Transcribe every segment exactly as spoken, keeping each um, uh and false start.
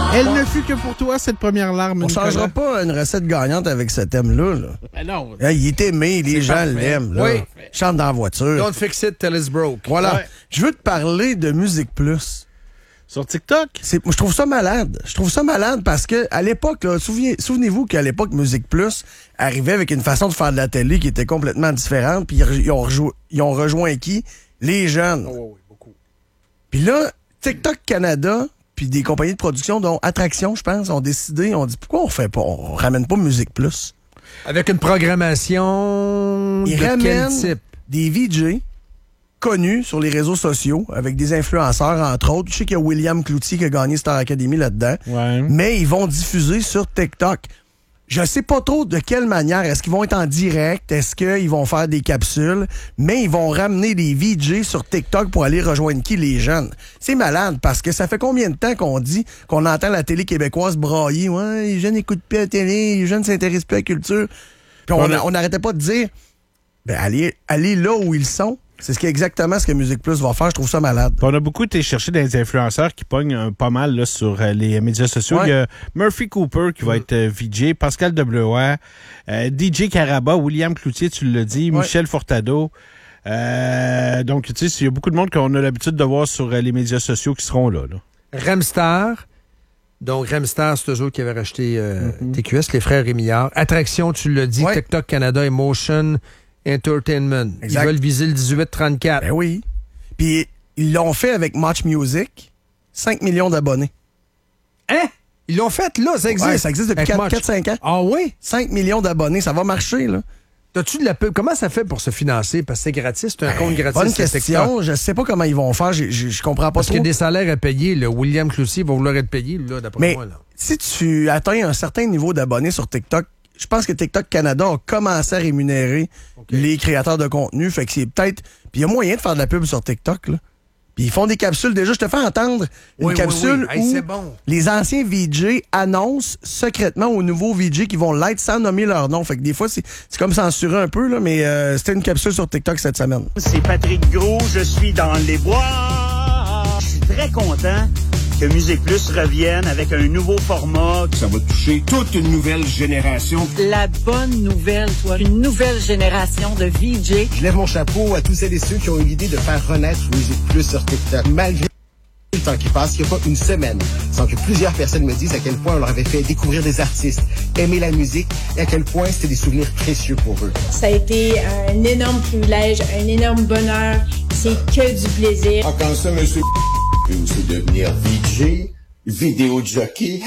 Elle ne fut que pour toi, cette première larme. On ne changera Nicolas. pas une recette gagnante avec ce thème-là. Là. Ben non. Hein, il est aimé, les C'est gens parfait. l'aiment. Là. Oui. Chante dans la voiture. Don't fix it till it's broke. Voilà. Ouais. Je veux te parler de Musique Plus. Sur TikTok? C'est, moi, je trouve ça malade. Je trouve ça malade parce que à l'époque, là, souvenez, souvenez-vous qu'à l'époque, Musique Plus arrivait avec une façon de faire de la télé qui était complètement différente. Puis ils, ils ont, rejou- ils ont rejoint qui? Les jeunes. Oh, oui, beaucoup. Puis là, TikTok Canada, puis des compagnies de production, dont Attraction, je pense, ont décidé, on dit pourquoi on fait pas, on ramène pas Musique Plus. Avec une programmation Ils de quel ramènent type? des V J connus sur les réseaux sociaux, avec des influenceurs, entre autres. Je sais qu'il y a William Cloutier qui a gagné Star Academy là-dedans. Ouais. Mais ils vont diffuser sur TikTok. Je sais pas trop de quelle manière. Est-ce qu'ils vont être en direct? Est-ce qu'ils vont faire des capsules? Mais ils vont ramener des V J sur TikTok pour aller rejoindre qui? Les jeunes. C'est malade parce que ça fait combien de temps qu'on dit qu'on entend la télé québécoise brailler? Ouais, les jeunes n'écoutent plus la télé, les jeunes ne s'intéressent plus à la culture. Puis on on n'arrêtait pas de dire, ben allez, allez là où ils sont. C'est ce qui est exactement ce que Musique Plus va faire. Je trouve ça malade. On a beaucoup été chercher des influenceurs qui pognent euh, pas mal là, sur euh, les médias sociaux. Ouais. Il y a Murphy Cooper qui va être euh, V J, Pascal Deblois, euh, D J Caraba, William Cloutier, tu l'as dit, Ouais. Michel Furtado. Euh, donc, tu sais, il y a beaucoup de monde qu'on a l'habitude de voir sur euh, les médias sociaux qui seront là. là. Remstar. Donc, Remstar, c'est eux autres qui avaient racheté euh, T Q S, les frères Rémillard. Attraction, tu l'as dit, Ouais. TikTok Canada et Motion Entertainment. Exact. Ils veulent viser le dix-huit trente-quatre. Ben oui. Puis ils l'ont fait avec Much Music. cinq millions d'abonnés. Hein? Ils l'ont fait, là, ça existe. Ouais, ça existe depuis Avec quatre Much. cinq ans. Ah oui? cinq millions d'abonnés, ça va marcher, là. T'as-tu de la pub? Comment ça fait pour se financer? Parce que c'est gratis, c'est un compte gratis. Bonne sur TikTok. question. Je sais pas comment ils vont faire. J'ai- j'ai- Je comprends pas Parce trop. qu'il y a des salaires à payer. Là. William Cloutier va vouloir être payé, là, d'après Mais moi. Là. si tu atteins un certain niveau d'abonnés sur TikTok, je pense que TikTok Canada a commencé à rémunérer les créateurs de contenu. Fait que c'est peut-être... Puis il y a moyen de faire de la pub sur TikTok, là. Puis ils font des capsules. Déjà, je te fais entendre une Oui, oui, capsule oui. Hey, où c'est bon. les anciens V J annoncent secrètement aux nouveaux V J qui vont l'être sans nommer leur nom. Fait que des fois, c'est c'est comme censuré un peu, là, mais euh, c'était une capsule sur TikTok cette semaine. C'est Patrick Gros, je suis dans les bois. Je suis très content que Musique Plus revienne avec un nouveau format. Ça va toucher toute une nouvelle génération. La bonne nouvelle, toi. Une nouvelle génération de V J. Je lève mon chapeau à tous celles et ceux qui ont eu l'idée de faire renaître Musique Plus sur TikTok. Malgré le temps qui passe, il n'y a pas une semaine sans que plusieurs personnes me disent à quel point on leur avait fait découvrir des artistes, aimer la musique et à quel point c'était des souvenirs précieux pour eux. Ça a été un énorme privilège, un énorme bonheur. C'est que du plaisir. Ah, quand ça, monsieur peut aussi devenir V J, vidéo jockey.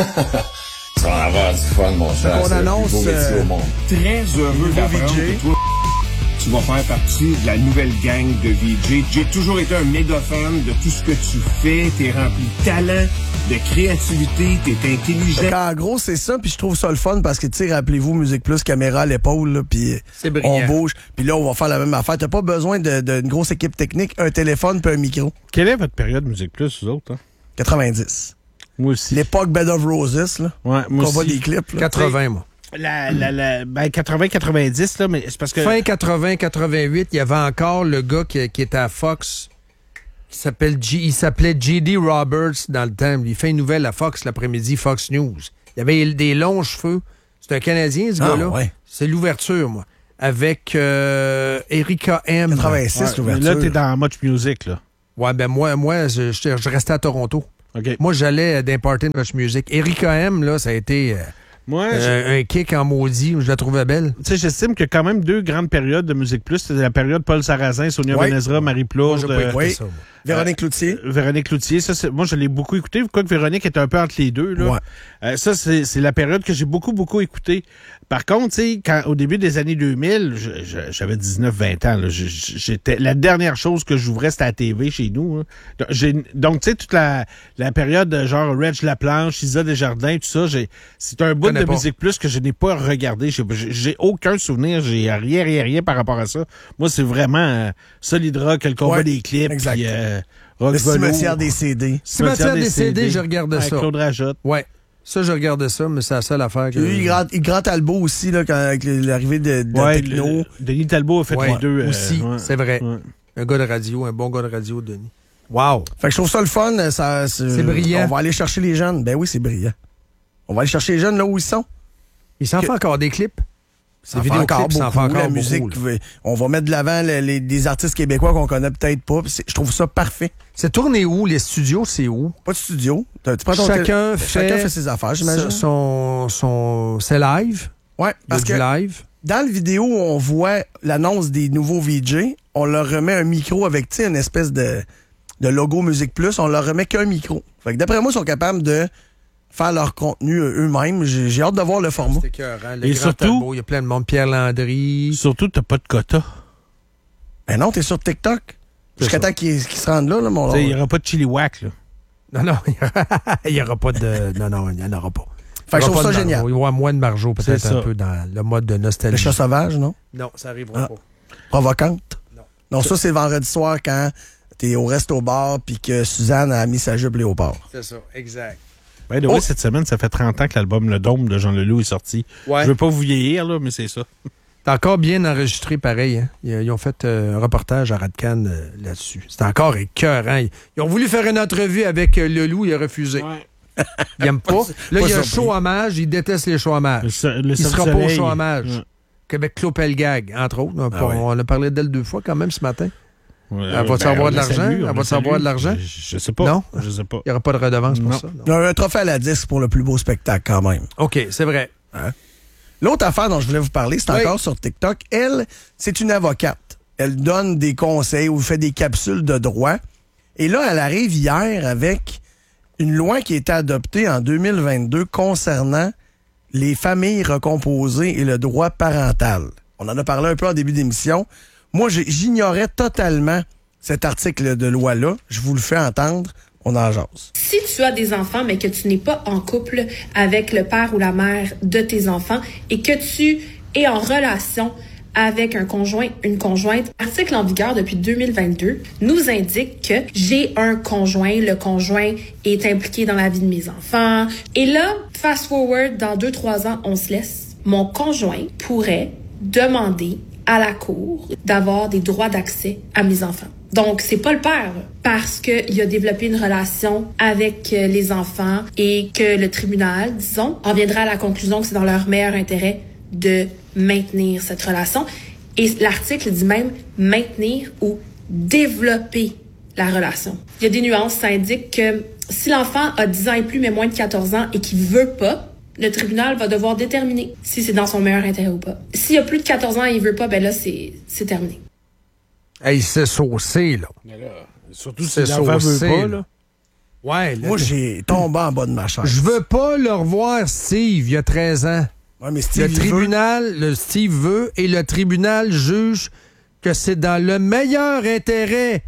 Ça va avoir du fun, mon cher. on C'est le plus annonce, beau métier euh, au monde. Très heureux d'apprendre V J. que toi, tu vas faire partie de la nouvelle gang de V J. J'ai toujours été un méga fan de tout ce que tu fais. T'es rempli de talent, de créativité, t'es intelligent. Fait qu'en gros, c'est ça, puis je trouve ça le fun parce que, tu sais, rappelez-vous, Musique Plus, caméra à l'épaule, là, puis C'est brillant. on bouge. Puis là, on va faire la même affaire. T'as pas besoin de- d'une grosse équipe technique, un téléphone puis un micro. Quelle est votre période Musique Plus, vous autres? Hein? quatre-vingt-dix. Moi aussi. L'époque Bed of Roses, là. Ouais, moi On voit aussi. des clips, là. quatre-vingts, moi. La, la, la, ben, quatre-vingts quatre-vingt-dix, là, mais c'est parce que... Fin quatre-vingts quatre-vingt-huit, il y avait encore le gars qui, qui était à Fox. Qui s'appelle G, il s'appelait J D Roberts dans le temps. Il fait une nouvelle à Fox l'après-midi, Fox News. Il avait des longs cheveux. C'est un Canadien, ce Ah, gars-là. ouais. C'est l'ouverture, moi. Avec euh, Erika M. quatre-vingt-six, Ouais, l'ouverture. là, t'es dans Much Music, là. Ouais, ben moi, moi je, je, je restais à Toronto. OK. Moi, j'allais d'un party de Much Music. Erika M, là, ça a été... euh, Moi, Euh, un kick en maudit, je la trouvais belle. tu sais, j'estime qu'il y a quand même deux grandes périodes de Musique Plus. C'est la période Paul Sarrazin, Sonia Ouais. Benezra, Marie Moi, j'ai Plourde, pas écouté oui. ça, moi. Véronique Cloutier. euh, Véronique Cloutier. Ça, c'est- moi, je l'ai beaucoup écouté. Quoique Véronique est un peu entre les deux. Là. Ouais. Euh, ça, c'est c'est la période que j'ai beaucoup, beaucoup écouté. Par contre, tu sais, quand au début des années deux mille, je- je- j'avais dix-neuf vingt ans. Là, Je- je- j'étais la dernière chose que j'ouvrais, c'était la T V chez nous. Hein. Donc, j'ai- Donc, tu sais, toute la, la période euh, genre Reg Laplanche, Isa Desjardins, tout ça, j'ai c'est un bout Connais de pas. Musique Plus que je n'ai pas regardé. J'ai- J'ai aucun souvenir. J'ai rien, rien, rien par rapport à ça. Moi, c'est vraiment euh, Solid Rock, le combat Ouais, des clips. exact. Puis, euh, Rock Le Velours. cimetière des C D. Cimetière des C D, je regardais Avec ça. Claude Rajotte. Ouais. Ça, je regardais ça, mais c'est la seule affaire que... Il y a eu Grand, Grand Talbot aussi, là, quand, avec l'arrivée de, de Ouais, Techno. le- Denis Talbot a fait Ouais, les deux. euh, aussi, ouais. c'est vrai. Ouais. Un gars de radio, un bon gars de radio, Denis. Wow. Fait que je trouve ça le fun. Ça, c'est, c'est brillant. On va aller chercher les jeunes. Ben oui, c'est brillant. On va aller chercher les jeunes là où ils sont. Ils s'en que... font encore des clips? Ça en fait encore beaucoup, ça en fait encore la beaucoup, musique. Là. On va mettre de l'avant les, les, des artistes québécois qu'on connaît peut-être pas. Je trouve ça parfait. C'est tourné où? Les studios, c'est où? Pas de studio. Tu prends ton chacun, tel... fait chacun fait ses affaires, j'imagine. Son, son... C'est live? Ouais, parce que live. Dans la vidéo où on voit l'annonce des nouveaux V J, on leur remet un micro avec, tu sais, une espèce de, de logo Musique Plus. On leur remet qu'un micro. Fait que d'après moi, ils sont capables de faire leur contenu eux-mêmes. J'ai, j'ai hâte de voir le format. C'est écœurant. Le Et grand surtout, tableau, il y a plein de monde. Pierre Landry. Surtout, t'as pas de quota. Ben non, t'es sur TikTok. Jusqu'à temps qu'ils, qu'ils se rendent là, là mon Il n'y aura pas de chili whack, là. Non, non, il n'y aura pas de... Non, non, il n'y en aura pas. Fait que je trouve ça génial. Il y aura moins de Marjo, peut-être un peu dans le mode de nostalgie. Le chat sauvage, non? Non, ça n'arrivera ah. pas. Provocante? Non. Non, ça, c'est le vendredi soir quand t'es au resto-bar puis que Suzanne a mis sa jupe léopard. C'est ça, exact. Ben, de oh. vrai, cette semaine, ça fait trente ans que l'album Le Dôme de Jean Leloup est sorti. Ouais. Je veux pas vous vieillir, là, mais c'est ça. C'est encore bien enregistré, pareil. Hein? Ils ont fait euh, un reportage à Radcan euh, là-dessus. C'est encore écœurant. Ils, ils ont voulu faire une entrevue avec euh, Leloup, il a refusé. Ouais. Il n'aime pas. Là, il y a un show hommage, il déteste les shows hommages. Le, le il sera pas au show hommage. Ouais. Qu'avec Claude Pelgag, entre autres. On, ah ouais. on a parlé d'elle deux fois quand même ce matin. Ouais, elle va-tu ben, avoir de l'argent? Salue, elle va-tu avoir de l'argent? Je, je sais pas. Non? Je sais pas. Il n'y aura pas de redevance pour non. ça? Non. Il y a un trophée à la disque pour le plus beau spectacle quand même. OK, c'est vrai. Hein? L'autre affaire dont je voulais vous parler, c'est oui. encore sur TikTok. Elle, c'est une avocate. Elle donne des conseils ou fait des capsules de droit. Et là, elle arrive hier avec une loi qui a été adoptée en deux mille vingt-deux concernant les familles recomposées et le droit parental. On en a parlé un peu en début d'émission. Moi, j'ignorais totalement cet article de loi-là. Je vous le fais entendre. On en jase. Si tu as des enfants, mais que tu n'es pas en couple avec le père ou la mère de tes enfants et que tu es en relation avec un conjoint, une conjointe, l'article en vigueur depuis deux mille vingt-deux nous indique que j'ai un conjoint, le conjoint est impliqué dans la vie de mes enfants. Et là, fast forward, dans deux, trois ans, on se laisse. Mon conjoint pourrait demander à la cour d'avoir des droits d'accès à mes enfants. Donc, c'est pas le père, parce qu'il a développé une relation avec les enfants et que le tribunal, disons, en viendra à la conclusion que c'est dans leur meilleur intérêt de maintenir cette relation. Et l'article dit même maintenir ou développer la relation. Il y a des nuances, ça indique que si l'enfant a dix ans et plus, mais moins de quatorze ans et qu'il veut pas, le tribunal va devoir déterminer si c'est dans son meilleur intérêt ou pas. S'il y a plus de quatorze ans et il veut pas, ben là, c'est, c'est terminé. Hey, c'est saucé, là. là surtout si l'enfant veut pas, là. Ouais, là, moi, j'ai tombé en bas de ma chaise. Je veux pas le revoir, Steve, il y a treize ans. Ouais, mais Steve le tribunal, veut. le Steve veut, et le tribunal juge que c'est dans le meilleur intérêt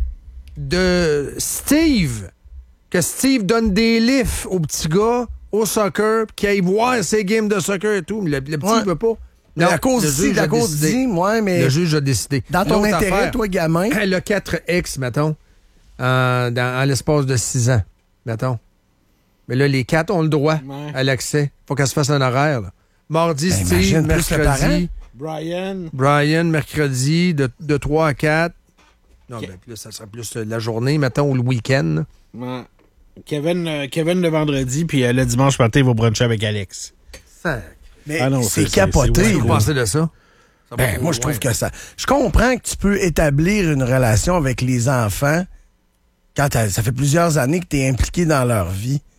de Steve que Steve donne des lifts au petit gars au soccer, qu'il aille voir ses games de soccer et tout. Mais le, le petit, ouais. il veut pas. Non, la cause dit, la cause dit, ouais, mais... Le juge a décidé. Dans ton intérêt, affaire, toi, gamin... Elle a quatre ex, mettons, en, dans, en l'espace de six ans, mettons. Mais là, les quatre ont le droit ouais. à l'accès. Faut qu'elle se fasse un horaire, là. Mardi, ben, Steve, mercredi... Brian. Brian, mercredi, de, de trois à quatre. Non, okay. ben, plus, ça sera plus la journée, mettons, ou le week-end. Ouais. Kevin, euh, Kevin le vendredi, puis euh, le dimanche matin, il va bruncher avec Alex. Ça... Mais ah non, c'est, c'est capoté. Qu'est-ce que vous pensez de ça? ça ben, moi, je trouve que ça... Je comprends que tu peux établir une relation avec les enfants quand ça fait plusieurs années que tu es impliqué dans leur vie.